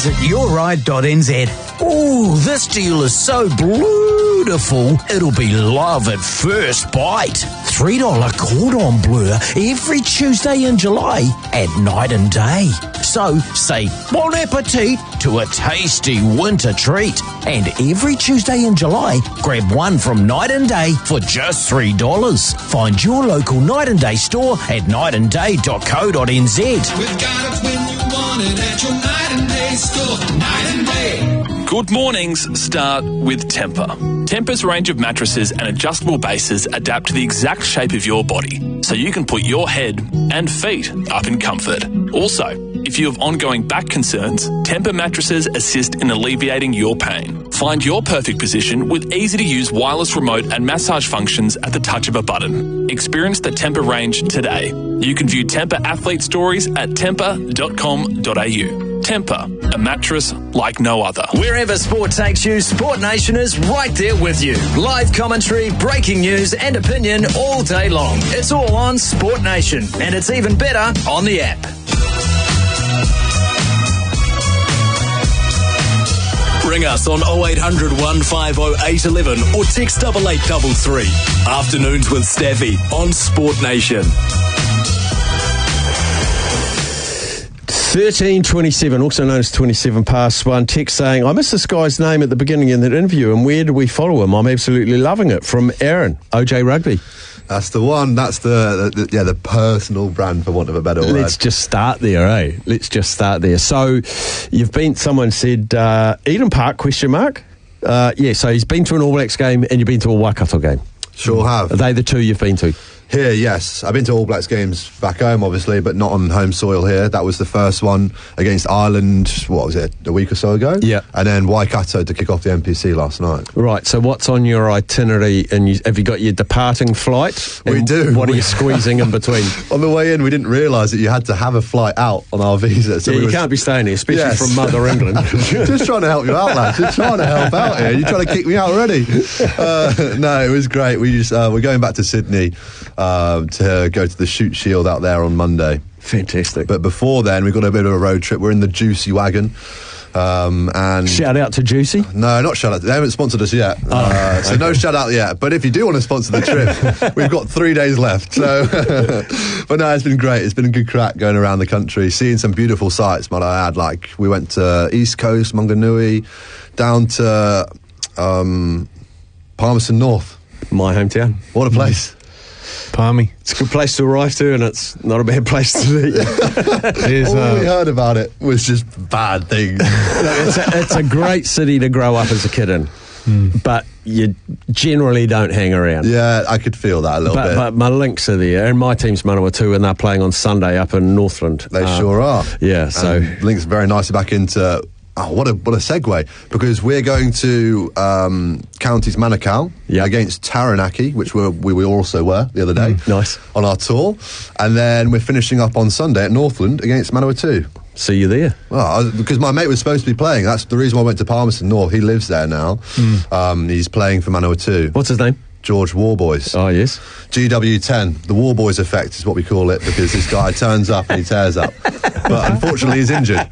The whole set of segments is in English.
visit yourride.nz. Ooh, this deal is so beautiful, it'll be love at first bite. $3 cordon bleu every Tuesday in July at night and day. So say bon appetit to a tasty winter treat. And every Tuesday in July, grab one from Night and Day for just $3. Find your local Night and Day store at nightandday.co.nz. We've got it when you want it at your Night and Day store. Night and Day. Good mornings start with Tempur. Tempur's range of mattresses and adjustable bases adapt to the exact shape of your body, so you can put your head and feet up in comfort. Also, if you have ongoing back concerns, Tempur mattresses assist in alleviating your pain. Find your perfect position with easy-to-use wireless remote and massage functions at the touch of a button. Experience the Tempur range today. You can view Tempur athlete stories at tempur.com.au. Tempur, a mattress like no other. Wherever sport takes you, Sport Nation is right there with you. Live commentary, breaking news and opinion all day long. It's all on Sport Nation, and it's even better on the app. Ring us on 0800 150 811 or text 8833. Afternoons with Staffy on Sport Nation. 13:27, also known as 27 past 1, text saying, I missed this guy's name at the beginning of that interview, and where do we follow him? I'm absolutely loving it. From Aaron, OJ Rugby. That's the one. That's the personal brand, for want of a better word. Let's just start there, eh? Let's just start there. So, someone said, Eden Park, question mark? Yeah, so he's been to an All Blacks game and you've been to a Waikato game. Sure have. Are they the two you've been to? Here, yes. I've been to All Blacks games back home, obviously, but not on home soil here. That was the first one against Ireland, what was it, a week or so ago? Yeah. And then Waikato to kick off the NPC last night. Right, so what's on your itinerary? And have you got your departing flight? We do. What are you squeezing in between? On the way in, we didn't realise that you had to have a flight out on our visa. So you can't be staying here, especially Yes. from Mother England. Just trying to help you out, lads. Just trying to help out here. You're trying to kick me out already. No, it was great. We're going back to Sydney to go to the Shoot Shield out there on Monday. Fantastic. But before then, we've got a bit of a road trip. We're in the Juicy Wagon. And shout out to Juicy? No, not shout out. They haven't sponsored us yet. So no shout out yet. But if you do want to sponsor the trip, we've got 3 days left. So, but no, it's been great. It's been a good crack going around the country, seeing some beautiful sights, might I add. Like, we went to East Coast, Manganui, down to Palmerston North. My hometown. What a place. Palmy. It's a good place to arrive to, and it's not a bad place to be. All we heard about it was just bad things. It's a great city to grow up as a kid in, but you generally don't hang around. Yeah, I could feel that a little bit. But my links are there, and my team's Manawatu, and they're playing on Sunday up in Northland. They sure are. Yeah, so... And links very nicely back into... Oh, what a segue, because we're going to Counties Manukau against Taranaki, which we also were the other day. Nice. On our tour. And then we're finishing up on Sunday at Northland against Manawatu. See you there. Well, because my mate was supposed to be playing. That's the reason why I went to Palmerston North. He lives there now. He's playing for Manawatu. What's his name? George Warboys. Oh, yes. GW10, the Warboys effect is what we call it, because this guy turns up and he tears up. But unfortunately, he's injured.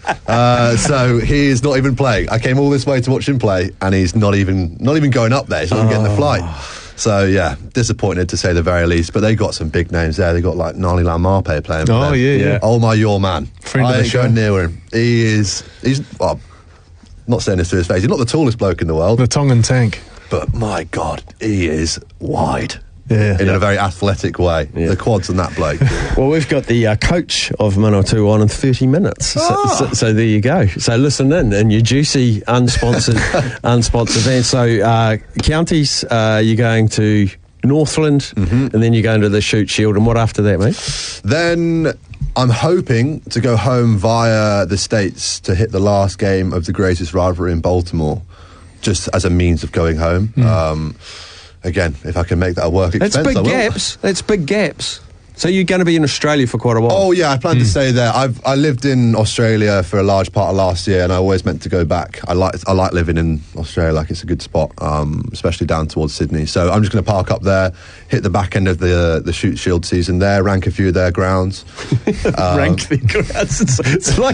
So he is not even playing. I came all this way to watch him play, and he's not even going up there. He's not even getting the flight. So, yeah, disappointed to say the very least. But they got some big names there. They got, like, Nali Laumape playing for them. Yeah. Oh, my, your man. Friend I of the ain't show. going near him. He's well, not saying this to his face. He's not the tallest bloke in the world. The Tongan Tank. But my God, he is wide. Yeah. In a very athletic way. Yeah. The quads on that bloke. Well, we've got the coach of Manawatu on in 30 minutes. So there you go. So listen in your juicy, unsponsored van. So counties, you're going to Northland, and then you're going to the Shoot Shield. And what after that, mate? Then I'm hoping to go home via the States to hit the last game of the greatest rivalry in Baltimore, just as a means of going home. Again, if I can make that a work expense, That's big I will. gaps. That's big gaps. So you're going to be in Australia for quite a while? Oh, yeah, I plan to stay there. I lived in Australia for a large part of last year, and I always meant to go back. I like living in Australia. Like, it's a good spot, especially down towards Sydney. So I'm just going to park up there, hit the back end of the Shoot Shield season there, rank a few of their grounds. Rank the grounds. It's like